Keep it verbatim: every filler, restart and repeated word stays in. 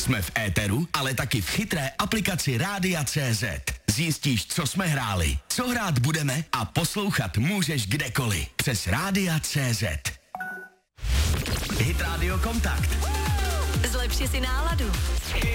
Jsme v éteru, ale taky v chytré aplikaci Rádia tečka cé zet. Zjistíš, co jsme hráli, co hrát budeme a poslouchat můžeš kdekoliv. Přes Rádia tečka cé zet. Hit Radio Kontakt. Zlepši si náladu.